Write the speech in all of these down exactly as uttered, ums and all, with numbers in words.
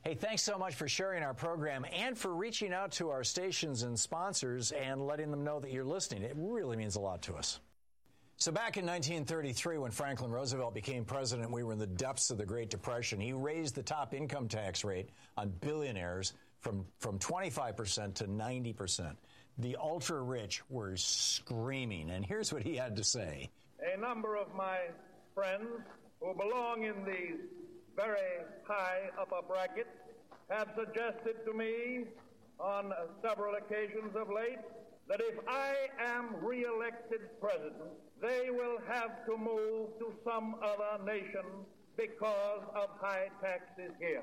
Hey, thanks so much for sharing our program and for reaching out to our stations and sponsors and letting them know that you're listening. It really means a lot to us. So back in nineteen thirty-three, when Franklin Roosevelt became president, we were in the depths of the Great Depression. He raised the top income tax rate on billionaires from, from twenty-five percent to ninety percent. The ultra-rich were screaming, and here's what he had to say. A number of my friends who belong in these very high upper brackets have suggested to me on several occasions of late that if I am re-elected president, they will have to move to some other nation because of high taxes here.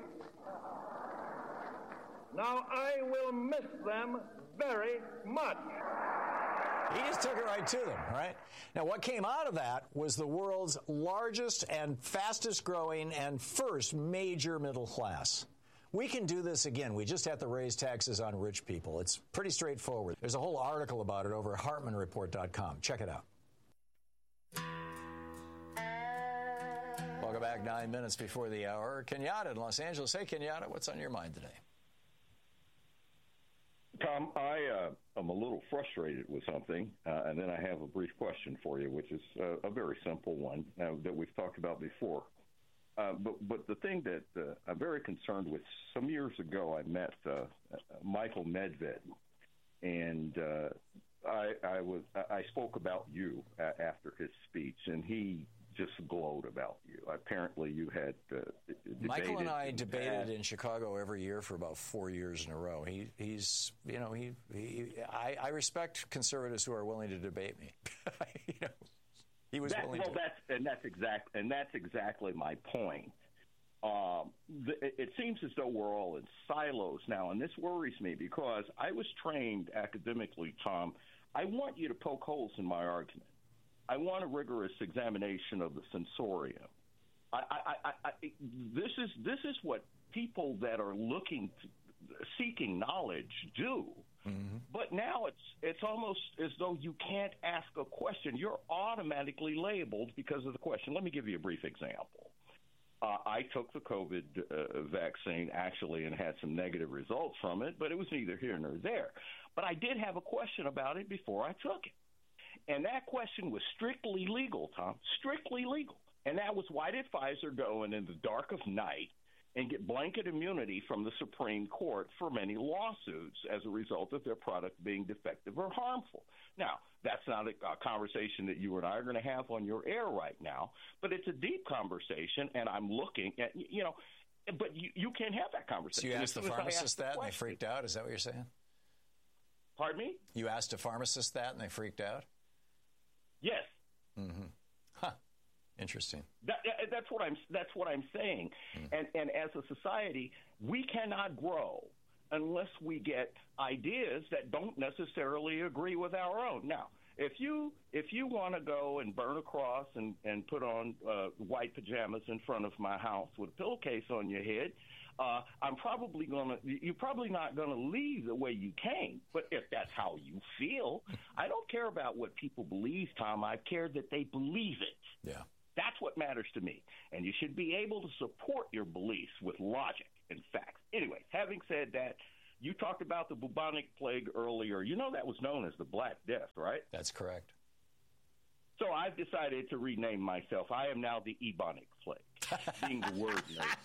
Now, I will miss them very much. He just took it right to them, right? Now, what came out of that was the world's largest and fastest growing and first major middle class. We can do this again. We just have to raise taxes on rich people. It's pretty straightforward. There's a whole article about it over at Hartman Report dot com. Check it out. Welcome back, nine minutes before the hour. Kenyatta in Los Angeles. Hey, Kenyatta, what's on your mind today? Tom, I uh, am a little frustrated with something, uh, and then I have a brief question for you, which is uh, a very simple one uh, that we've talked about before. Uh, but but the thing that uh, I'm very concerned with, some years ago I met uh, Michael Medved, and uh, I, I was I spoke about you uh, after his speech, and he just glowed about you. Apparently, you had uh, Michael and I debated that. in Chicago every year for about four years in a row. He, he's, you know, he, he I, I respect conservatives who are willing to debate me. you know, he was that, willing well, to. That's, and that's exact, and that's exactly my point. Um, the, it seems as though we're all in silos now, and this worries me because I was trained academically, Tom. I want you to poke holes in my argument. I want a rigorous examination of the sensorium. I, I, I, I, this is this is what people that are looking, to, seeking knowledge do. Mm-hmm. But now it's it's almost as though you can't ask a question. You're automatically labeled because of the question. Let me give you a brief example. Uh, I took the COVID uh, vaccine, actually, and had some negative results from it, but it was neither here nor there. But I did have a question about it before I took it. And that question was strictly legal, Tom, strictly legal. And that was, why did Pfizer go in, in the dark of night and get blanket immunity from the Supreme Court for many lawsuits as a result of their product being defective or harmful? Now, that's not a, a conversation that you and I are going to have on your air right now, but it's a deep conversation, and I'm looking at, you know, but you, you can't have that conversation. So you asked the pharmacist that, and they freaked out? Is that what you're saying? Pardon me? You asked a pharmacist that, and they freaked out? Yes. Mm-hmm. Huh. Interesting. That, that's what I'm. That's what I'm saying. Mm. And and as a society, we cannot grow unless we get ideas that don't necessarily agree with our own. Now, if you if you want to go and burn a cross and and put on uh, white pajamas in front of my house with a pillowcase on your head, uh, I'm probably gonna. You're probably not gonna leave the way you came. But if that's how you feel, I don't care about what people believe, Tom. I care that they believe it. Yeah. That's what matters to me. And you should be able to support your beliefs with logic and facts. Anyway, having said that, you talked about the bubonic plague earlier. You know that was known as the Black Death, right? That's correct. So I've decided to rename myself. I am now the Ebonic plague, being the word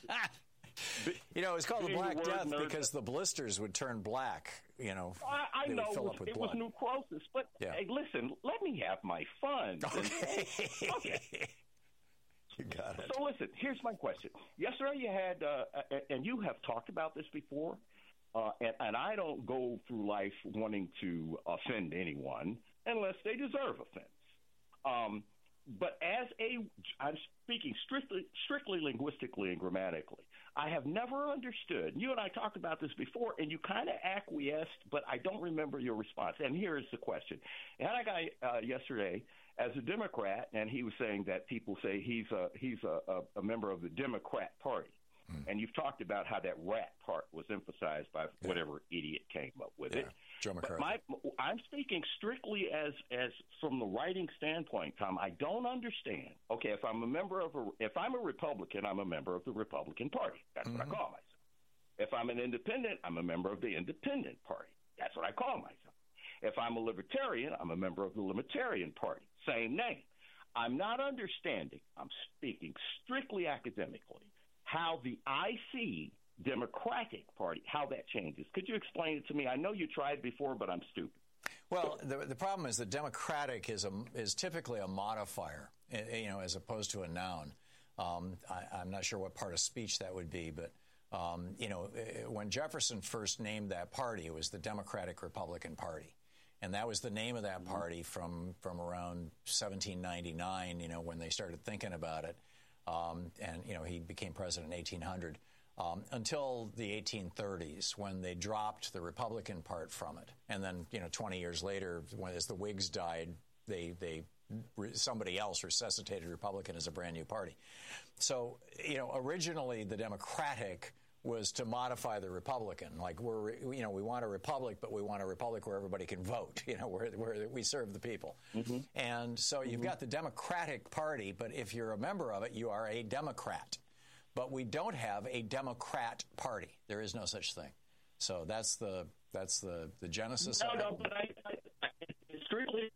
nerd. You know, it's called being the Black the Death nerd. because the blisters would turn black, you know. I, I they know would fill it, up with it blood. was necrosis, but yeah. Hey, listen, let me have my fun. Okay. okay. You got it. So listen, here's my question. Yesterday you had, uh, and you have talked about this before, uh, and, and I don't go through life wanting to offend anyone unless they deserve offense. Um, but as a, I'm speaking strictly, strictly linguistically and grammatically, I have never understood, you and I talked about this before, and you kind of acquiesced, but I don't remember your response. And here is the question. I had a guy uh, yesterday as a Democrat, and he was saying that people say he's a, he's a, a, a member of the Democrat Party. And you've talked about how that rat part was emphasized by whatever yeah. idiot came up with yeah. it. Joe McCarthy. But my, I'm speaking strictly as as from the writing standpoint, Tom. I don't understand. Okay, if I'm a member of a, if I'm a Republican, I'm a member of the Republican Party. That's mm-hmm. what I call myself. If I'm an independent, I'm a member of the Independent Party. That's what I call myself. If I'm a libertarian, I'm a member of the Libertarian Party. Same name. I'm not understanding, I'm speaking strictly academically, how the I C Democratic Party, how that changes. Could you explain it to me? I know you tried before, but I'm stupid. Well, the the problem is that Democratic is a, is typically a modifier, you know, as opposed to a noun. Um, I, I'm not sure what part of speech that would be, but um, you know, when Jefferson first named that party, it was the Democratic Republican Party, and that was the name of that party from from around seventeen ninety-nine. You know, when they started thinking about it, um, and you know, he became president in eighteen hundred. Um, until the eighteen thirties, when they dropped the Republican part from it, and then you know twenty years later, when as the Whigs died, they they somebody else resuscitated Republican as a brand new party. So you know originally the Democratic was to modify the Republican, like we're you know we want a republic, but we want a republic where everybody can vote, you know where where we serve the people, mm-hmm. and so you've mm-hmm. got the Democratic Party, but if you're a member of it, you are a Democrat. But we don't have a Democrat Party. There is no such thing. So that's the that's the, the genesis no, of no, it. No, but I, I, it's strictly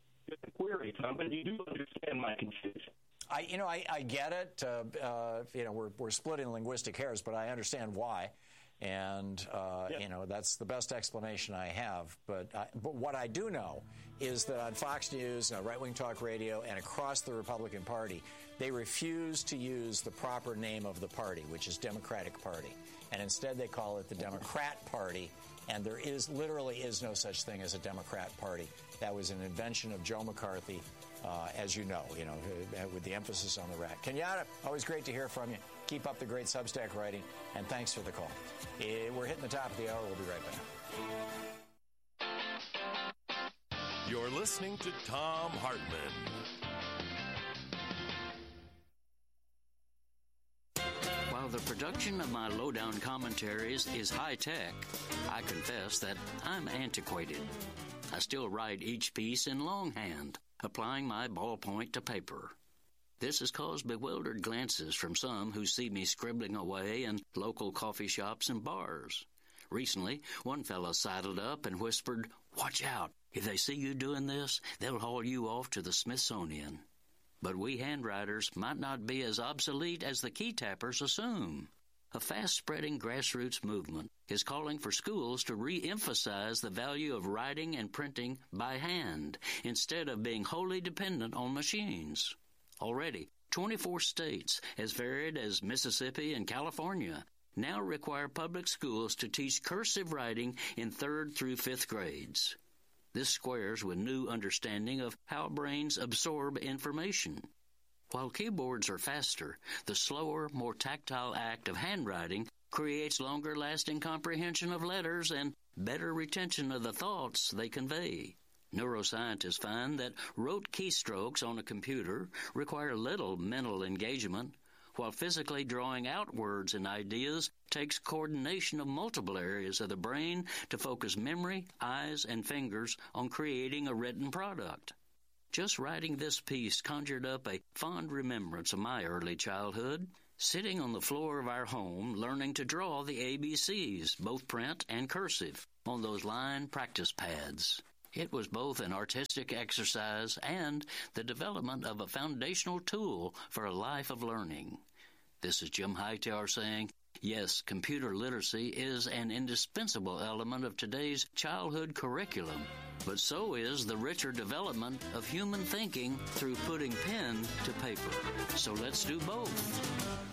a query, Tom, but you do understand my confusion. I, you know, I, I get it. Uh, uh, you know, we're we're splitting linguistic hairs, but I understand why, and uh, yeah. you know that's the best explanation I have. But I, but what I do know is that on Fox News, uh, Right Wing Talk Radio, and across the Republican Party, they refuse to use the proper name of the party, which is Democratic Party, and instead they call it the Democrat Party. And there is literally is no such thing as a Democrat Party. That was an invention of Joe McCarthy, uh, as you know, you know, with the emphasis on the rat. Kenyatta, always great to hear from you. Keep up the great Substack writing, and thanks for the call. We're hitting the top of the hour. We'll be right back. You're listening to Thom Hartmann. While the production of my lowdown commentaries is high-tech, I confess that I'm antiquated. I still write each piece in longhand, applying my ballpoint to paper. This has caused bewildered glances from some who see me scribbling away in local coffee shops and bars. Recently, one fellow sidled up and whispered, "Watch out. If they see you doing this, they'll haul you off to the Smithsonian." But we handwriters might not be as obsolete as the key tappers assume. A fast-spreading grassroots movement is calling for schools to re-emphasize the value of writing and printing by hand instead of being wholly dependent on machines. Already, twenty-four states, as varied as Mississippi and California, now require public schools to teach cursive writing in third through fifth grades. This squares with new understanding of how brains absorb information. While keyboards are faster, the slower, more tactile act of handwriting creates longer-lasting comprehension of letters and better retention of the thoughts they convey. Neuroscientists find that rote keystrokes on a computer require little mental engagement, while physically drawing out words and ideas takes coordination of multiple areas of the brain to focus memory, eyes, and fingers on creating a written product. Just writing this piece conjured up a fond remembrance of my early childhood, sitting on the floor of our home learning to draw the A B Cs, both print and cursive, on those line practice pads. It was both an artistic exercise and the development of a foundational tool for a life of learning. This is Jim Hightower saying, yes, computer literacy is an indispensable element of today's childhood curriculum, but so is the richer development of human thinking through putting pen to paper. So let's do both.